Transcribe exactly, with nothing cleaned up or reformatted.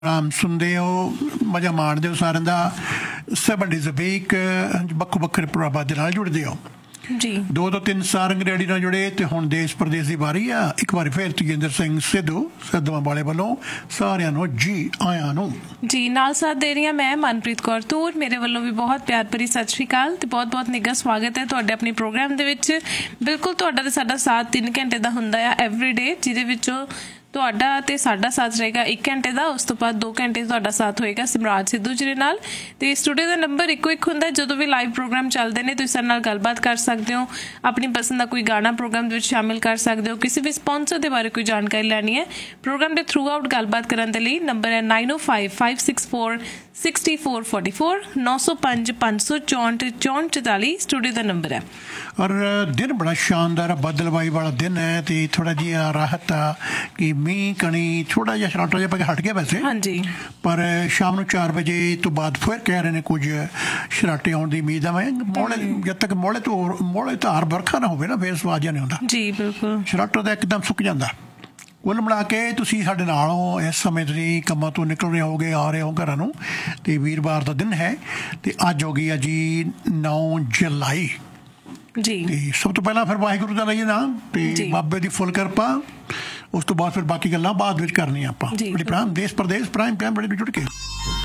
ਆਮ ਸੁਣਦੇ ਹੋ, ਮਜ਼ਾ ਮਾਣਦੇ ਹੋ ਸਾਰਿਆਂ ਦਾ। ਸੈਵਨ ਡੇਜ਼ ਅ ਵੀਕ ਵੱਖੋ ਵੱਖਰੇ ਪ੍ਰੋਗਰਾਮਾਂ ਦੇ ਨਾਲ ਜੁੜਦੇ ਹੋ ਜੀ। ਦੋ ਤੋਂ ਤਿੰਨ ਸਾਰੰਗ ਰੈਡੀ ਨਾਲ ਜੁੜੇ ਤੇ ਹੁਣ ਦੇਸ਼ ਪ੍ਰਦੇਸ਼ ਦੀ ਵਾਰੀ ਆ। ਇੱਕ ਵਾਰੀ ਫਿਰ ਤੇਜਿੰਦਰ ਸਿੰਘ ਸਿੱਧੂ ਸਿੱਧੂਆਂ ਵਾਲੇ ਵੱਲੋਂ ਸਾਰਿਆਂ ਨੂੰ ਜੀ ਆਇਆਂ ਨੂੰ ਜੀ। ਨਾਲ ਸਾਥ ਦੇ ਰਹੀ ਹਾਂ ਮੈਂ ਮਨਪ੍ਰੀਤ ਕੌਰ ਤੂਰ। ਮੇਰੇ ਵੱਲੋਂ ਵੀ ਬਹੁਤ ਪਿਆਰ ਭਰੀ ਸਤਿ ਸ਼੍ਰੀ ਅਕਾਲ ਤੇ ਬਹੁਤ ਬਹੁਤ ਨਿੱਘਾ ਸਵਾਗਤ ਹੈ ਤੁਹਾਡੇ ਆਪਣੇ ਪ੍ਰੋਗਰਾਮ ਦੇ ਵਿੱਚ। ਬਿਲਕੁਲ ਤੁਹਾਡਾ ਤੇ ਸਾਡਾ ਸਾਥ ਤਿੰਨ ਘੰਟੇ ਦਾ ਹੁੰਦਾ ਆ ਐਵਰੀ ਡੇ, ਜਿਹਦੇ ਵਿੱਚੋਂ ਤੁਹਾਡਾ ਤੇ ਸਾਡਾ ਸਾਥ ਰਹੇਗਾ ਇੱਕ ਘੰਟੇ ਦਾ। ਉਸ ਤੋਂ ਬਾਅਦ ਦੋ ਘੰਟੇ ਤੁਹਾਡਾ ਸਾਥ ਹੋਏਗਾ ਸਿਮਰਾਜ ਸਿੱਧੂ ਜੀ ਦੇ ਨਾਲ। ਤੇ ਸਟੂਡੀਓ ਦਾ ਨੰਬਰ ਇੱਕੋ ਇੱਕ ਹੁੰਦਾ। ਜਦੋਂ ਵੀ ਲਾਈਵ ਪ੍ਰੋਗਰਾਮ ਚੱਲਦੇ ਨੇ ਤੁਸੀਂ ਸਾਡੇ ਨਾਲ ਗੱਲਬਾਤ ਕਰ ਸਕਦੇ ਹੋ, ਆਪਣੀ ਪਸੰਦ ਦਾ ਕੋਈ ਗਾਣਾ ਪ੍ਰੋਗਰਾਮ ਦੇ ਵਿੱਚ ਸ਼ਾਮਿਲ ਕਰ ਸਕਦੇ ਹੋ, ਕਿਸੇ ਵੀ ਸਪਾਂਸਰ ਦੇ ਬਾਰੇ ਕੋਈ ਜਾਣਕਾਰੀ ਲੈਣੀ ਹੈ ਪ੍ਰੋਗਰਾਮ ਦੇ ਥਰੂ ਆਊਟ ਗੱਲਬਾਤ ਕਰਨ ਦੇ ਲਈ ਨੰਬਰ ਹੈ ਨਾਈਨ ਓ five five six four sixty four forty four ਨੌ ਸੌ ਪੰਜ ਪੰਜ ਸੌ ਚੌਂਹਠ ਚੌਂਹਠ ਚੁਤਾਲੀ ਸਟੂਡੀਓ ਦਾ ਨੰਬਰ ਹੈ। ਔਰ ਦਿਨ ਬੜਾ ਸ਼ਾਨਦਾਰ ਬੱਦਲਵਾਈ ਵਾਲਾ ਦਿਨ ਹੈ ਤੇ ਥੋੜਾ ਜਿਹਾ ਰਾਹਤ ਆ ਕਿ ਮੀਂਹ ਕਣੀ ਥੋੜਾ ਜਿਹਾ ਸ਼ਰਾਟਾ ਜਿਹਾ ਪਾ ਹਟ ਗਿਆ ਵੈਸੇ, ਹਾਂਜੀ, ਪਰ ਸ਼ਾਮ ਨੂੰ ਚਾਰ ਵਜੇ ਤੋਂ ਬਾਅਦ ਫਿਰ ਕਹਿ ਰਹੇ ਨੇ ਕੁਝ ਸ਼ਰਾਟੇ ਆਉਣ ਦੀ ਉਮੀਦ ਆ। ਮੈਂ ਮੋਲੇ ਜਦ ਤੱਕ ਮੋਲੇ ਤੋਂ ਮੋਲੇ ਧਾਰ ਵਰਖਾ ਨਾ ਹੋਵੇ ਨਾ ਫਿਰ ਸਵਾਦ ਜਿਹਾ ਨਹੀਂ ਹੁੰਦਾ ਜੀ। ਬਿਲਕੁਲ ਸ਼ਰਾਟਾ ਤਾਂ ਇੱਕਦਮ ਸੁੱਕ ਜਾਂਦਾ। ਕੁੱਲ ਮਿਲਾ ਕੇ ਤੁਸੀਂ ਸਾਡੇ ਨਾਲ ਹੋ ਇਸ ਸਮੇਂ ਤੁਸੀਂ ਕੰਮਾਂ ਤੋਂ ਨਿਕਲ ਰਹੇ ਹੋਗੇ, ਆ ਰਹੇ ਹੋ ਘਰਾਂ ਨੂੰ, ਤੇ ਵੀਰਵਾਰ ਦਾ ਦਿਨ ਹੈ ਤੇ ਅੱਜ ਹੋ ਗਈ ਆ ਜੀ ਨੌ ਜੁਲਾਈ ਜੀ। ਤੇ ਸਭ ਤੋਂ ਪਹਿਲਾਂ ਫਿਰ ਵਾਹਿਗੁਰੂ ਦਾ ਲਈਏ ਨਾਮ ਤੇ ਬਾਬੇ ਦੀ ਫੁੱਲ ਕਿਰਪਾ। ਉਸ ਤੋਂ ਬਾਅਦ ਫਿਰ ਬਾਕੀ ਗੱਲਾਂ ਬਾਅਦ ਵਿੱਚ ਕਰਨੀਆਂ ਆਪਾਂ। ਬੜੇ ਪ੍ਰਾਮ ਦੇਸ਼ ਪ੍ਰਦੇਸ਼ ਪ੍ਰਾਈਮ ਟਾਈਮ ਬੜੇ ਜੁੜ ਕੇ